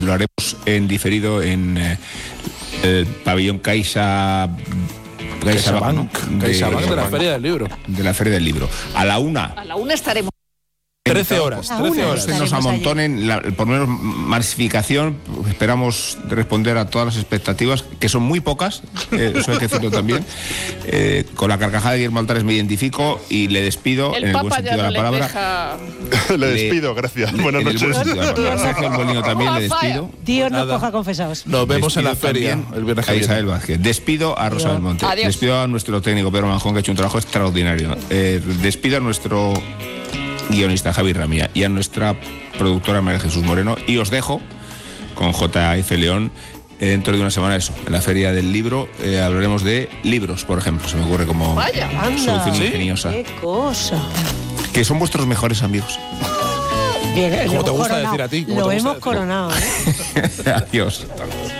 Lo haremos en diferido en el pabellón CaixaBank de la Feria del Libro. De la Feria del Libro. A la 1. A la 1 estaremos. 13 horas. Nos amontonen, por lo menos masificación. Esperamos responder a todas las expectativas, que son muy pocas, eso hay que decirlo también. Con la carcajada de Guillermo Altares me identifico y le despido en el buen sentido de la palabra. Le despido, gracias. Buenas noches. A Sergio Molino también le despido. Dios no coja confesados. Nos vemos en la feria el viernes que viene. A Isabel Vázquez. Despido a Rosa del Monte. Adiós. Despido a nuestro técnico Pedro Manjón, que ha hecho un trabajo extraordinario. Despido a nuestro guionista Javi Ramía y a nuestra productora María Jesús Moreno, y os dejo con J.F. León. Dentro de una semana, eso, en la Feria del Libro hablaremos de libros, por ejemplo. Se me ocurre como solución ingeniosa. ¡Qué cosa! Que son vuestros mejores amigos. Bien, Como te gusta decir a ti. Lo hemos coronado. Adiós.